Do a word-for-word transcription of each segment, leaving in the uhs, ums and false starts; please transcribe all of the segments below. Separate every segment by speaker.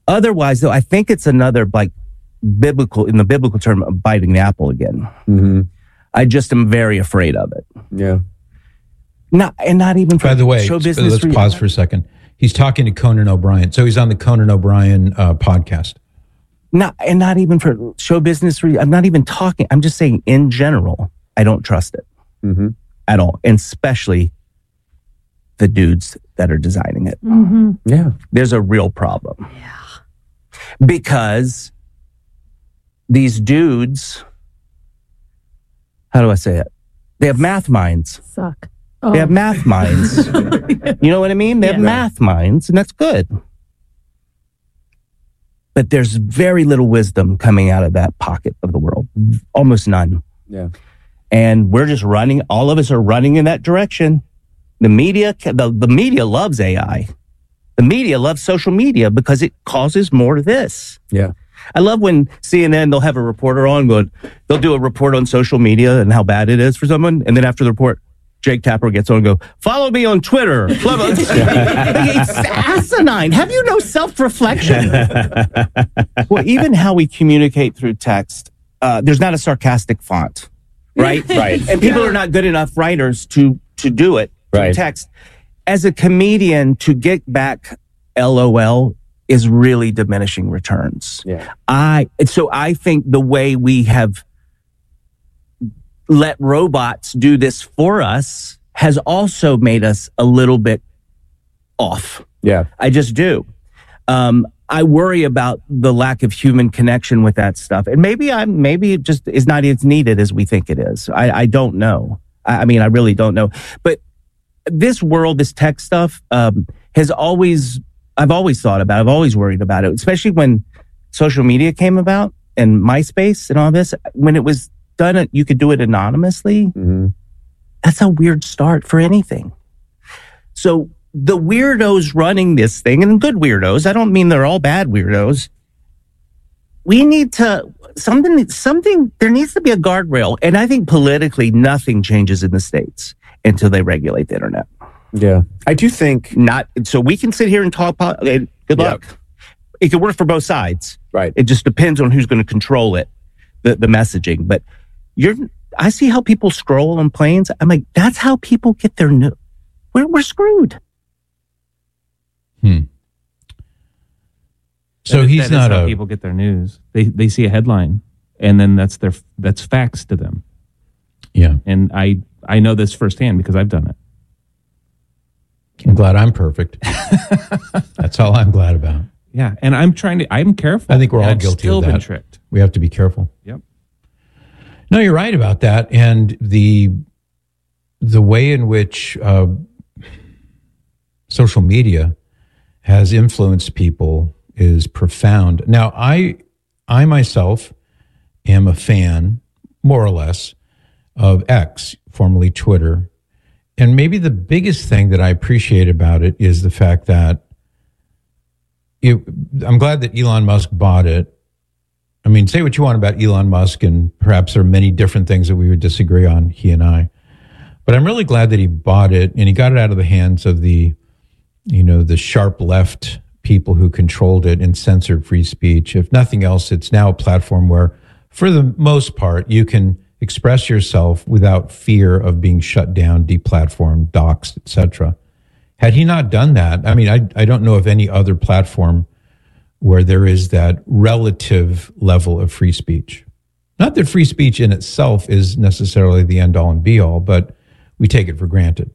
Speaker 1: Otherwise, though, I think it's another like biblical, in the biblical term, of biting the apple again.
Speaker 2: Mm-hmm.
Speaker 1: I just am very afraid of it.
Speaker 2: Yeah.
Speaker 1: Not, and not even for
Speaker 3: By the way,
Speaker 1: show business.
Speaker 3: let's pause for a second. He's talking to Conan O'Brien. So he's on the Conan O'Brien uh, podcast.
Speaker 1: Not, and not even for show business. Re- I'm not even talking. I'm just saying in general, I don't trust it
Speaker 2: mm-hmm.
Speaker 1: at all. And especially the dudes that are designing it.
Speaker 4: Mm-hmm.
Speaker 2: Yeah.
Speaker 1: There's a real problem.
Speaker 4: Yeah.
Speaker 1: Because these dudes, how do I say it? They have math minds.
Speaker 4: Suck. Oh.
Speaker 1: They have math minds. You know what I mean? They have
Speaker 4: Yeah.
Speaker 1: math minds, and that's good. But there's very little wisdom coming out of that pocket of the world. Almost none.
Speaker 2: Yeah.
Speaker 1: And we're just running, all of us are running in that direction. The media, the, the media loves A I. The media loves social media because it causes more of this.
Speaker 2: Yeah.
Speaker 1: I love when C N N, they'll have a reporter on going, they'll do a report on social media and how bad it is for someone. And then after the report, Jake Tapper gets on and go, follow me on Twitter. Blah, blah. It's asinine. Have you no self-reflection? Well, even how we communicate through text, uh, there's not a sarcastic font, right?
Speaker 2: Right.
Speaker 1: And people are not good enough writers to, to do it through
Speaker 2: Right.
Speaker 1: text. As a comedian, to get back LOL is really diminishing returns.
Speaker 2: Yeah.
Speaker 1: I so I think the way we have let robots do this for us has also made us a little bit off.
Speaker 2: Yeah.
Speaker 1: I just do. Um, I worry about the lack of human connection with that stuff, and maybe I'm maybe it just is not as needed as we think it is. I, I don't know. I, I mean, I really don't know. But this world, this tech stuff, um, has always. I've always thought about it. I've always worried about it, especially when social media came about and MySpace and all this. When it was done, you could do it anonymously.
Speaker 2: Mm-hmm.
Speaker 1: That's a weird start for anything. So the weirdos running this thing, and good weirdos, I don't mean they're all bad weirdos. We need to, something, something, there needs to be a guardrail. And I think politically, nothing changes in the States until they regulate the internet.
Speaker 2: Yeah. I do think
Speaker 1: Not so we can sit here and talk. Good luck.
Speaker 2: Yeah.
Speaker 1: It can work for both sides.
Speaker 2: Right.
Speaker 1: It just depends on who's going to control it, the the messaging. But you're, I see how people scroll on planes. I'm like, that's how people get their news. We're we're screwed.
Speaker 3: Hmm. So
Speaker 5: That-
Speaker 3: he's
Speaker 5: that is
Speaker 3: not
Speaker 5: how
Speaker 3: a.
Speaker 5: people get their news. They they see a headline, and then that's their that's facts to them.
Speaker 3: Yeah.
Speaker 5: And I I know this firsthand because I've done it.
Speaker 3: I'm glad I'm perfect. That's all I'm glad about.
Speaker 5: Yeah, and I'm trying to. I'm careful.
Speaker 3: I think we're
Speaker 5: and
Speaker 3: all
Speaker 5: I've
Speaker 3: guilty
Speaker 5: still
Speaker 3: of that.
Speaker 5: Been tricked.
Speaker 3: We have to be careful.
Speaker 5: Yep.
Speaker 3: No, you're right about that, and the the way in which uh, social media has influenced people is profound. Now, I I myself am a fan, more or less, of X, formerly Twitter, and maybe the biggest thing that I appreciate about it is the fact that it, I'm glad that Elon Musk bought it. I mean, say what you want about Elon Musk, and perhaps there are many different things that we would disagree on, he and I. But I'm really glad that he bought it, and he got it out of the hands of the, you know, the sharp left people who controlled it and censored free speech. If nothing else, it's now a platform where, for the most part, you can express yourself without fear of being shut down, deplatformed, doxxed, et cetera. Had he not done that, I mean, I, I don't know of any other platform where there is that relative level of free speech. Not that free speech in itself is necessarily the end all and be all, but we take it for granted.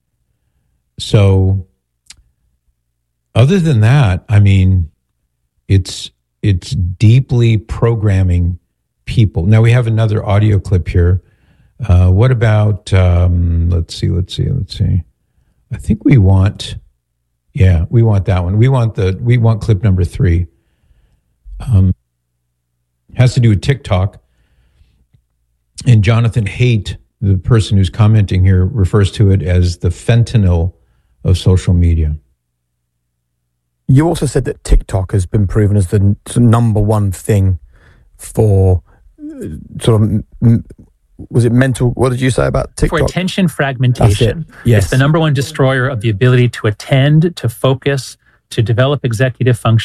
Speaker 3: So other than that, I mean, it's it's deeply programming people. Now we have another audio clip here. Uh, what about, um, let's see, let's see, let's see. I think we want, yeah, we want that one. We want the, we want clip number three. Um, has to do with TikTok. And Jonathan Haidt, the person who's commenting here, refers to it as the fentanyl of social media.
Speaker 6: You also said that TikTok has been proven as the n- number one thing for uh, sort of, m- was it mental, what did you say about TikTok?
Speaker 7: For attention fragmentation.
Speaker 6: That's it. Yes.
Speaker 7: It's the number one destroyer of the ability to attend, to focus, to develop executive function.